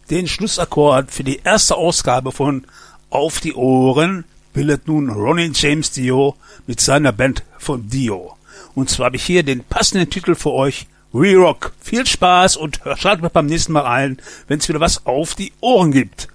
Den Schlussakkord für die erste Ausgabe von Auf die Ohren bildet nun Ronnie James Dio mit seiner Band von Dio. Und zwar habe ich hier den passenden Titel für euch, We Rock. Viel Spaß und schaltet beim nächsten Mal ein, wenn es wieder was auf die Ohren gibt.